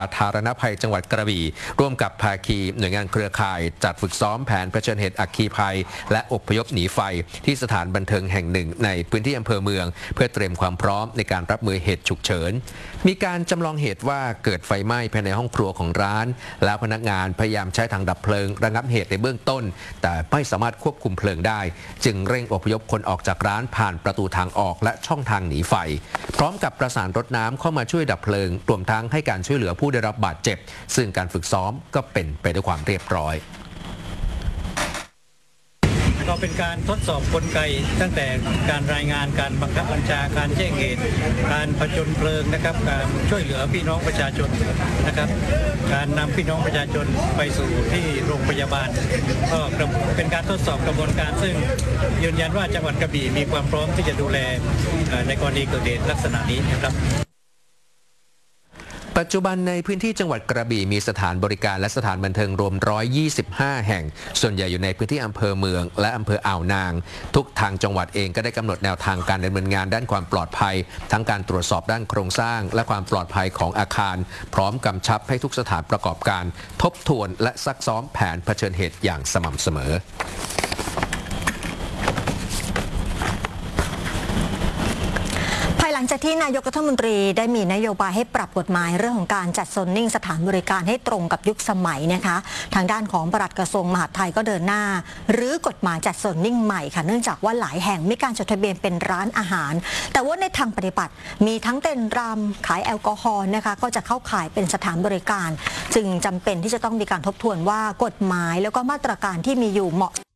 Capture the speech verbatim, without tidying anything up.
สาธารณภัยจังหวัดกระบี่ร่วมกับภาคีหน่วยงานเครือข่ายจัดฝึกซ้อมแผนเผชิญเหตุอัคคีภัยและอพยพหนีไฟที่สถานบันเทิงแห่งหนึ่งในพื้นที่อำเภอเมืองเพื่อเตรียมความพร้อมในการรับมือเหตุฉุกเฉินมีการจำลองเหตุว่าเกิดไฟไหม้ภายในห้องครัวของร้านแล้วพนักงานพยายามใช้ถังดับเพลิงระงับเหตุในเบื้องต้นแต่ไม่สามารถควบคุมเพลิงได้จึงเร่งอพยพคนออกจากร้านผ่านประตูทางออกและช่องทางหนีไฟพร้อมกับประสานรถน้ำเข้ามาช่วยดับเพลิงรวมทั้งให้การช่วยเหลือผู้ได้รับบาดเจ็บซึ่งการฝึกซ้อมก็เป็นไปด้วยความเรียบร้อยก็เป็นการทดสอบกลไกตั้งแต่การรายงานการบังคับบัญชาการแจ้งเหตุการผจญเพลิงนะครับการช่วยเหลือพี่น้องประชาชนนะครับการนำพี่น้องประชาชนไปสู่ที่โรงพยาบาลก็เป็นการทดสอบกระบวนการซึ่งยืนยันว่าจังหวัดกระบี่มีความพร้อมที่จะดูแลในกรณีเกิดเหตุลักษณะนี้นะครับปัจจุบันในพื้นที่จังหวัดกระบี่มีสถานบริการและสถานบันเทิงรวมหนึ่งร้อยยี่สิบห้าแห่งส่วนใหญ่อยู่ในพื้นที่อำเภอเมืองและอำเภออ่าวนางทุกทางจังหวัดเองก็ได้กำหนดแนวทางการดำเนินงานด้านความปลอดภัยทั้งการตรวจสอบด้านโครงสร้างและความปลอดภัยของอาคารพร้อมกำชับให้ทุกสถานประกอบการทบทวนและซักซ้อมแผนเผชิญเหตุอย่างสม่ำเสมอหลังจากที่นายกรัฐมนตรีได้มีนโยบายให้ปรับกฎหมายเรื่องของการจัดโซนนิ่งสถานบริการให้ตรงกับยุคสมัยนะคะทางด้านของปลัดกระทรวงมหาดไทยก็เดินหน้าหรือกฎหมายจัดโซนนิ่งใหม่ค่ะเนื่องจากว่าหลายแห่งมีการจดทะเบียนเป็นร้านอาหารแต่ว่าในทางปฏิบัติมีทั้งเต้นรำขายแอลกอฮอล์นะคะก็จะเข้าข่ายเป็นสถานบริการจึงจำเป็นที่จะต้องมีการทบทวนว่ากฎหมายแล้วก็มาตรการที่มีอยู่เหมาะ